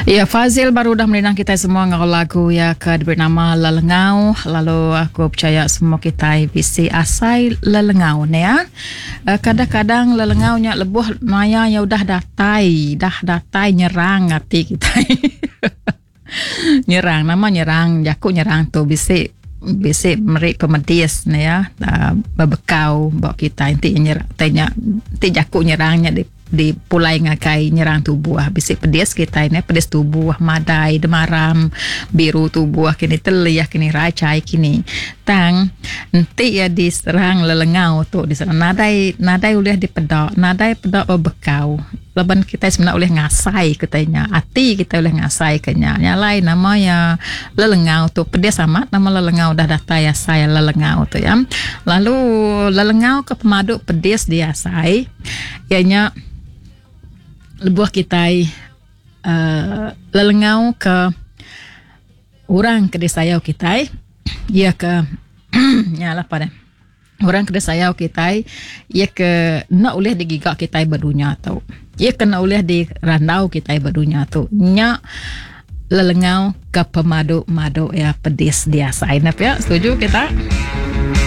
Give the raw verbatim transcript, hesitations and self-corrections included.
Ya, Fazil baru dah menenang kita semua dengan lagu ya ke bernama Lelengau. Lalu aku percaya semua kita bisa asai lelengau ni ya. Kadang-kadang lelengaunya lebuh maya yang udah datai, dah datai nyerang hati kita. Nyerang, nama nyerang, jaku nyerang tu bisa bisa merik pemedis ni ya. Berbekau bawa kita inti nyerang, tanya, inti jaku nyerangnya di di pulai ngakai nyerang tubuh bisik pedis kita ini pedis tubuh madai demaram biru tubuh kini teliyah kini racai kini tang nanti ya diserang lelengau tu diserang nadai nadai ulih dipedok nadai pedok berbekau leban kita sebenarnya oleh ngasai katanya hati kita oleh ngasai kenya nyalai namanya lelengau tu pedis amat nama lelengau dah data ya saya lelengau tu ya lalu lelengau ke pemaduk pedis dia sai ianya lebuah kita uh, lelengau ke orang ke desayau kita ia ke nyala pada orang ke desayau kita ia ke nak boleh digigak kita berdunia tu ia kena boleh di randau kita berdunia tu nya lelengau ke pemadu madu ya pedis dia sainap ya setuju kita.